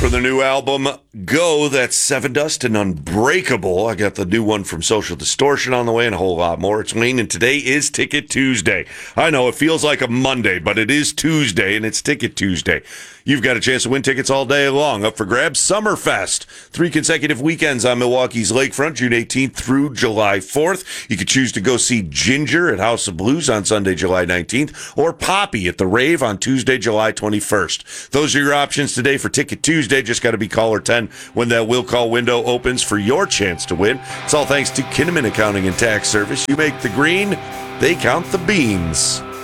for the new album Go. That's Seven Dust and Unbreakable. I got the new one from Social Distortion on the way and a whole lot more. It's Wayne, and today is Ticket Tuesday. I know it feels like a Monday, but it is Tuesday, and it's Ticket Tuesday. You've got a chance to win tickets all day long. Up for grabs, Summerfest. 3 consecutive weekends on Milwaukee's lakefront, June 18th through July 4th. You could choose to go see Ginger at House of Blues on Sunday, July 19th, or Poppy at the Rave on Tuesday, July 21st. Those are your options today for Ticket Tuesday. Just got to be caller 10 when that will call window opens for your chance to win. It's all thanks to Kinnaman Accounting and Tax Service. You make the green, they count the beans.